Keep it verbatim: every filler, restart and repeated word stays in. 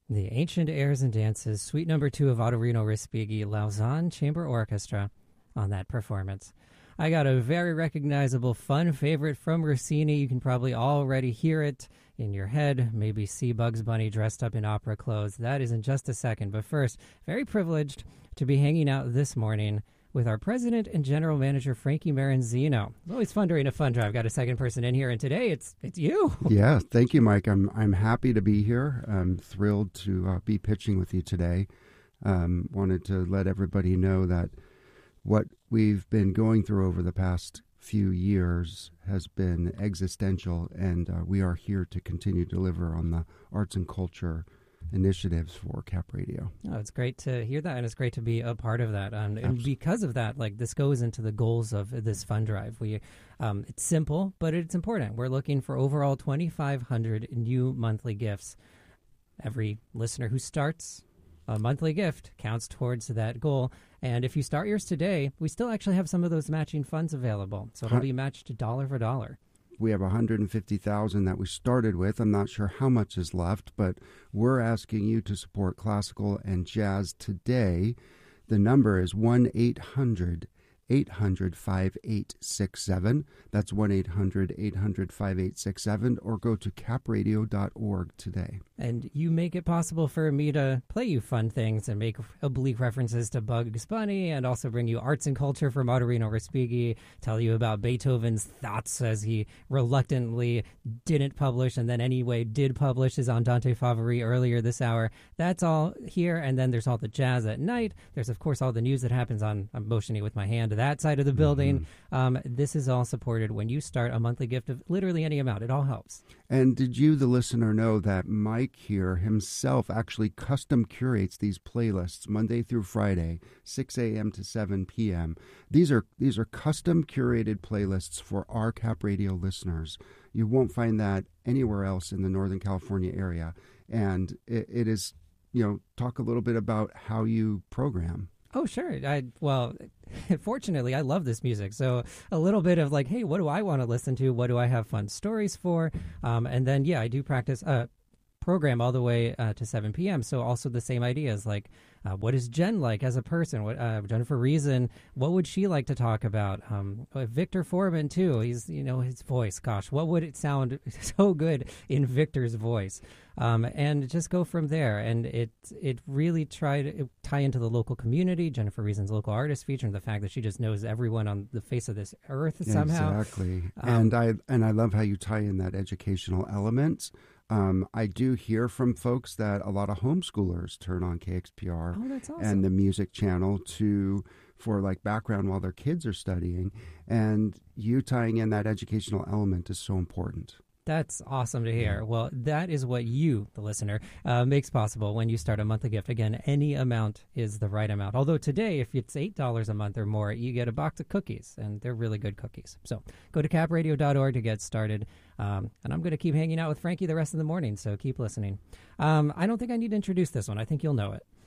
The Ancient Airs and Dances, Suite Number Two of Ottorino Respighi Lausanne Chamber Orchestra on that performance. I got a very recognizable, fun favorite from Rossini. You can probably already hear it in your head. Maybe see Bugs Bunny dressed up in opera clothes. That is in just a second. But first, very privileged to be hanging out this morning with our president and general manager, Frankie Maranzino. It's always fun during a fun drive. Got a second person in here, and today it's it's you. Yeah, thank you, Mike. I'm I'm happy to be here. I'm thrilled to uh, be pitching with you today. Um, wanted to let everybody know that what we've been going through over the past few years has been existential, and uh, we are here to continue to deliver on the arts and culture initiatives for Cap Radio. Oh, it's great to hear that, and it's great to be a part of that. Um, and because of that, like this goes into the goals of this fund drive. We, um, it's simple, but it's important. We're looking for overall twenty-five hundred new monthly gifts. Every listener who starts a monthly gift counts towards that goal. And if you start yours today, we still actually have some of those matching funds available. So it'll be matched dollar for dollar. We have one hundred fifty thousand dollars that we started with. I'm not sure how much is left, but we're asking you to support classical and jazz today. The number is one eight hundred eight hundred five eight six seven. That's one eight hundred eight hundred five eight six seven, or go to cap radio dot org today. And you make it possible for me to play you fun things and make oblique references to Bugs Bunny, and also bring you arts and culture from Ottorino Respighi, tell you about Beethoven's thoughts as he reluctantly didn't publish and then anyway did publish his Andante Favori earlier this hour. That's all here, and then there's all the jazz at night. There's, of course, all the news that happens on, I'm motioning with my hand to that side of the building. Mm-hmm. Um, this is all supported when you start a monthly gift of literally any amount. It all helps. And did you, the listener, know that Mike here himself actually custom curates these playlists Monday through Friday, six a.m. to seven p.m. These are these are custom curated playlists for our Cap Radio listeners. You won't find that anywhere else in the Northern California area. And it, it is, you know, talk a little bit about how you program. Oh, sure. I well, fortunately, I love this music. So a little bit of like, hey, what do I want to listen to? What do I have fun stories for? Um, and then, yeah, I do practice uh, program all the way uh, to seven p.m. So also the same ideas, like uh, what is Jen like as a person? What uh, Jennifer Reason, what would she like to talk about? Um, Victor Foreman, too. He's, you know, his voice. Gosh, what would it sound so good in Victor's voice? Um, and just go from there. And it it really tried to tie into the local community. Jennifer Reason's local artist feature, and the fact that she just knows everyone on the face of this earth somehow. Exactly. Um, and I and I love how you tie in that educational element. Um, I do hear from folks that a lot of homeschoolers turn on K X P R oh, that's awesome. and the music channel to for like background while their kids are studying. And you tying in that educational element is so important. That's awesome to hear. Well, that is what you, the listener, uh, makes possible when you start a monthly gift. Again, any amount is the right amount. Although today, if it's eight dollars a month or more, you get a box of cookies, and they're really good cookies. So go to cap radio dot org to get started. Um, and I'm going to keep hanging out with Frankie the rest of the morning, so keep listening. Um, I don't think I need to introduce this one. I think you'll know it.